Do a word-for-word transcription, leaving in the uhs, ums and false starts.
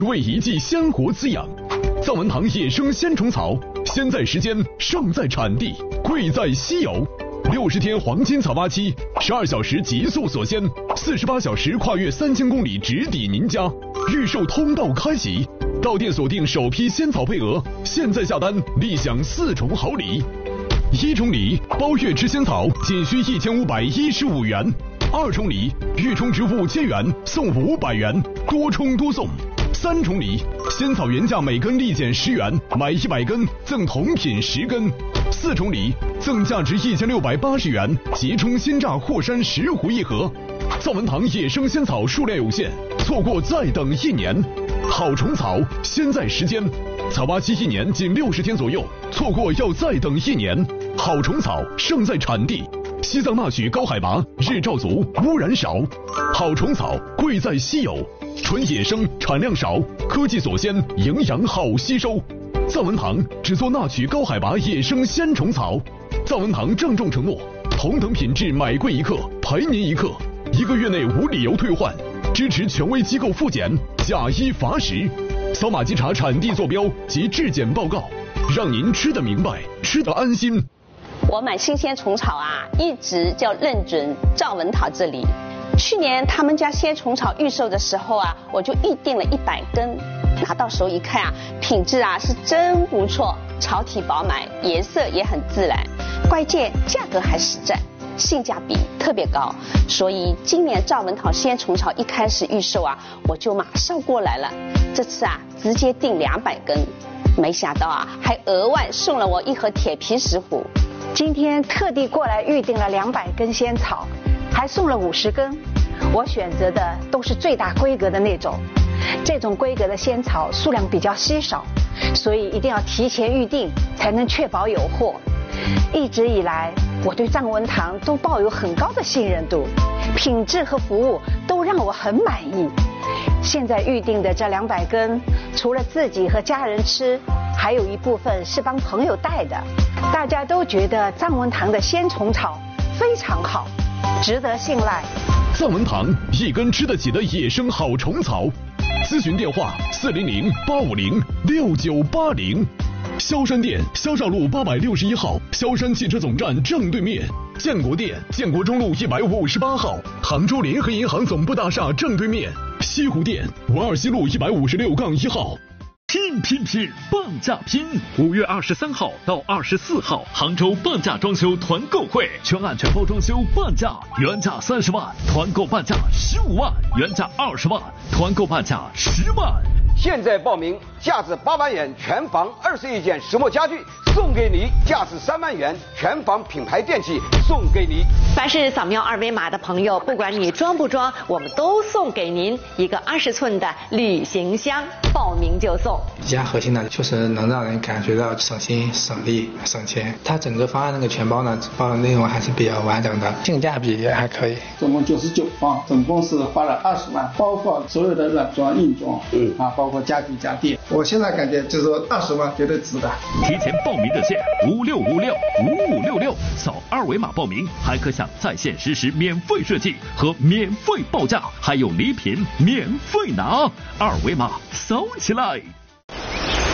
为一剂鲜活滋养。藏文堂野生鲜虫草，鲜在时间，胜在产地，贵在稀有。六十天黄金草挖期，十二小时急速锁鲜，四十八小时跨越三千公里直抵您家。预售通道开启，到店锁定首批鲜草配额，现在下单立享四重好礼。一重礼，包月吃鲜草仅需一千五百一十五元。二重礼，预充值五千元送五百元，多充多送。三重礼，鲜草原价每根立减十元，买一百根赠同品十根。四重礼，赠价值一千六百八十元即充鲜榨霍山十壶一盒。藏文堂野生鲜草数量有限，错过再等一年。好虫草，鲜在时间，草挖期一年仅六十天左右，错过要再等一年。好虫草，胜在产地。西藏纳曲高海拔，日照足，污染少。好虫草贵在稀有，纯野生，产量少，科技锁鲜，营养好吸收。藏文堂只做纳曲高海拔野生鲜虫草。藏文堂郑重承诺，同等品质买贵一克，赔您一克，一个月内无理由退换，支持权威机构复检，假一罚十。扫码稽查产地坐标及质检报告，让您吃得明白，吃得安心。 我买新鲜虫草啊，一直就认准藏文堂这里。去年他们家鲜虫草预售的时候啊，我就预定了一百根，拿到手一看啊，品质啊是真不错，草体饱满，颜色也很自然，关键价格还实在，性价比特别高。所以今年藏文堂鲜虫草一开始预售啊，我就马上过来了。这次啊，直接订两百根，没想到啊，还额外送了我一盒铁皮石斛。 今天特地过来预定了两百根仙草，还送了五十根。我选择的都是最大规格的那种，这种规格的仙草数量比较稀少，所以一定要提前预定，才能确保有货。一直以来，我对藏文堂都抱有很高的信任度，品质和服务都让我很满意。现在预定的这两百根，除了自己和家人吃，还有一部分是帮朋友带的。大家都觉得藏文堂的鲜虫草非常好，值得信赖。 藏文堂一根吃得起的野生好虫草，咨询电话四零零八五零六九八零。萧山店萧少路八百六十一号，萧山汽车总站正对面。建国店建国中路一百五十八号，杭州联合银行总部大厦正对面。西湖店文二西路一百五十六杠一号。 拼拼拼，半价拼！五月二十三号到二十四号，杭州半价装修团购会，全案全包装修半价，原价三十万，团购半价十五万，原价二十万，团购半价十万。 现在报名，价值八万元全房二十一件石墨家具送给你，价值三万元全房品牌电器送给你。 凡是扫描二维码的朋友，不管你装不装，我们都送给您一个二十寸的旅行箱，报名就送。 比较核心的就是能让人感觉到省心、省力、省钱。它整个方案那个全包呢，包的内容还是比较完整的，性价比也还可以。 总共九十九方，总共是花了二十万，包括所有的软装、硬装，嗯啊，包括家具家电。我现在感觉就是说二十万绝对值的。 提前报名热线五六五六五五六六，扫二维码报名，还可享在线实时免费设计和免费报价，还有礼品免费拿。二维码扫起来。